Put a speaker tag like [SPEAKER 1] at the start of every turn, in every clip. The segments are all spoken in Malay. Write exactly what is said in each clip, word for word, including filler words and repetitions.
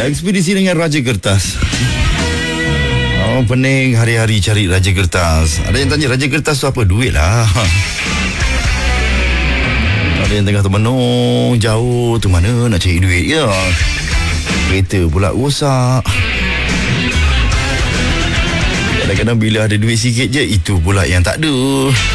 [SPEAKER 1] Ekspedisi dengan Raja Kertas. Oh, pening hari-hari cari Raja Kertas. Ada yang tanya Raja Kertas tu apa? Duit lah. Ada yang tengah termenung jauh tu, mana nak cari duit ya. Kereta pula rosak. Kadang-kadang bila ada duit sikit je, itu pula yang tak ada.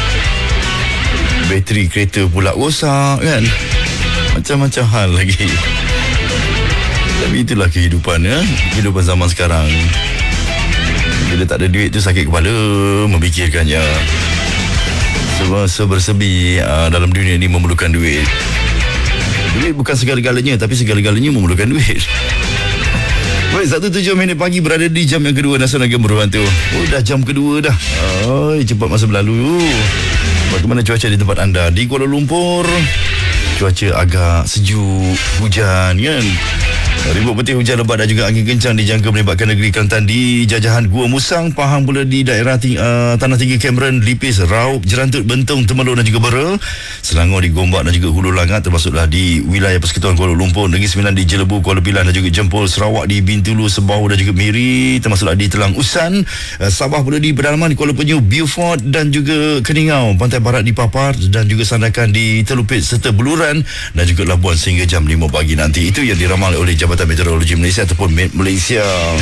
[SPEAKER 1] Bateri kereta pula rosak kan. Macam-macam hal lagi. Tapi itulah kehidupan ya. Kehidupan zaman sekarang. Bila tak ada duit tu sakit kepala memikirkannya. Semua sebersebi uh, dalam dunia ni memerlukan duit. Duit bukan segala-galanya, tapi segala-galanya memerlukan duit. Baik, satu tujuh minit pagi berada di jam yang kedua Nasional Game Berbantu. Oh, dah jam kedua dah. Oh, cepat masa berlalu. Bagaimana cuaca di tempat anda? Di Kuala Lumpur, cuaca agak sejuk, hujan kan. Ribut putih, hujan lebat dan juga angin kencang dijangka melibatkan negeri Kelantan di jajahan Gua Musang. Pahang pula di daerah ting- uh, Tanah Tinggi, Cameron, Lipis, Raup, Jerantut, Bentong, Temerloh dan juga Bera. Selangor di Gombak dan juga Hulu Langat, termasuklah di wilayah Persekutuan Kuala Lumpur. Negeri Sembilan di Jelebu, Kuala Pilan dan juga Jempol. Sarawak di Bintulu, Sebau dan juga Miri, termasuklah di Telang Usan. uh, Sabah pula di pedalaman di Kuala Penyu, Beaufort dan juga Keningau. Pantai Barat di Papar dan juga Sandakan di Telupit serta Beluran dan juga Labuan sehingga jam lima pagi nanti. Itu yang diramal oleh Jabatan Meteorologi Malaysia ataupun Met Malaysia.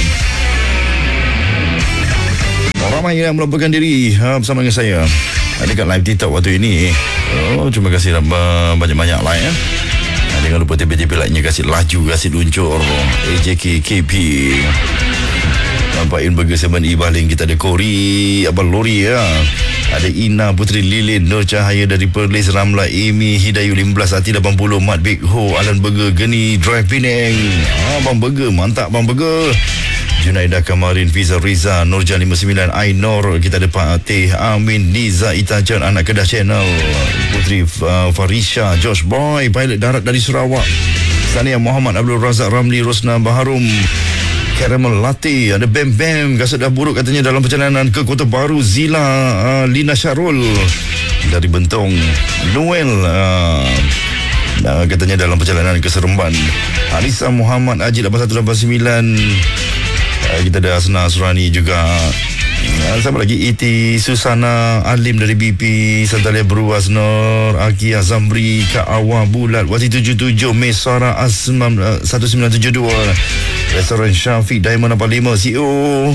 [SPEAKER 1] Ramai yang melaporkan diri ha, bersama dengan saya dekat live TikTok waktu ini. Oh, terima kasih banyak-banyak like ya. Jangan lupa T P T P like-nya, kasih laju, kasih luncur. A J K K P Nampakin Burger tujuh E Baling. Kita ada Kori Abang Lori ya. Ada Ina Putri Lilin, Nur Cahaya dari Perlis, Ramla, Amy Hidayu lima belas Ati lapan puluh, Mat Big Ho, Alan Burger, Geni Drive Penang. Ah, Bang Burger, mantap Bang Burger. Junaidah Kamarin, Fiza Riza, Nurjan lima puluh sembilan, Ainor. Kita ada Pak Teh Amin, Niza Itajan, Anak Kedah Channel, Putri uh, Farisha, Josh Boy, pilot darat dari Sarawak, Sania Muhammad, Abdul Razak Ramli, Rosna Baharum, Caramel Latte. Ada Bam Bam, kasut dah buruk katanya dalam perjalanan ke Kota Baru. Zila, uh, Lina Syarul dari Bentong, Noel uh, uh, katanya dalam perjalanan ke Seremban. Alisa Muhammad Haji lapan satu lapan sembilan. uh, Kita ada Asna Surani juga. Uh, siapa lagi? Iti Susana Alim dari B P, Santalia Beruas, Nur Aki Azamri, Kak Awa Bulat, Wati tujuh tujuh, Mesara Asmam uh, satu sembilan tujuh dua, Restoran Syafiq Diamond lapan lima, C E O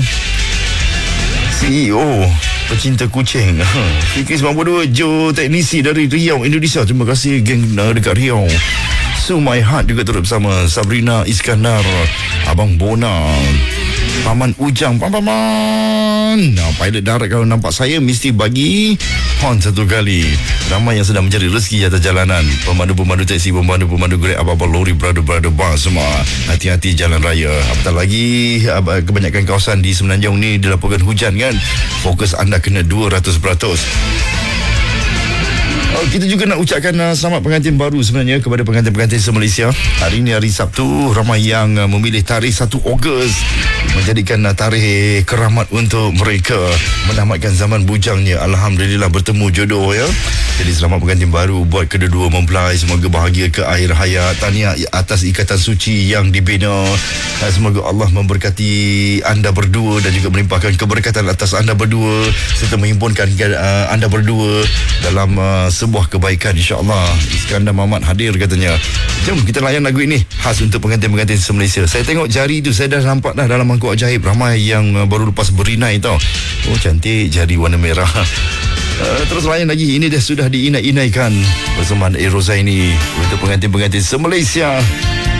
[SPEAKER 1] C E O pecinta kucing Fikri sembilan puluh dua, Jo teknisi dari Riau, Indonesia. Terima kasih geng dekat Riau. So My Heart juga turut bersama. Sabrina Iskandar, Abang Bona, Paman Ujang, Paman. Nah, pilot darat kalau nampak saya mesti bagi hon satu kali. Ramai yang sedang mencari rezeki atas jalanan. Pemandu-pemandu teksi, pemandu-pemandu Grab, apa-apa lori, brother-brother bus semua. Hati-hati jalan raya. Apatah lagi kebanyakan kawasan di Semenanjung ni dilaporkan hujan kan. Fokus anda kena dua ratus peratus. Oh, kita juga nak ucapkan uh, selamat pengantin baru sebenarnya kepada pengantin-pengantin se-Malaysia. Hari ini hari Sabtu, ramai yang uh, memilih tarikh satu Ogos menjadikan uh, tarikh keramat untuk mereka menamatkan zaman bujangnya. Alhamdulillah bertemu jodoh ya. Jadi selamat pengantin baru buat kedua-dua mempelai. Semoga bahagia ke akhir hayat. Tahniah atas ikatan suci yang dibina. uh, Semoga Allah memberkati anda berdua dan juga melimpahkan keberkatan atas anda berdua serta menghimpunkan uh, anda berdua dalam uh, sebuah kebaikan insya-Allah. Iskandar Mamat hadir katanya. Jom kita layan lagu ini khas untuk pengantin-pengantin se-Malaysia. Saya tengok jari tu, saya dah nampak dah dalam mangkuk ajaib. Ramai yang uh, baru lepas berinai tau. Oh, cantik jari warna merah. Uh, terus layan lagi. Ini dah sudah diinai-inaikan persembahan Eroza ini untuk pengantin-pengantin se-Malaysia.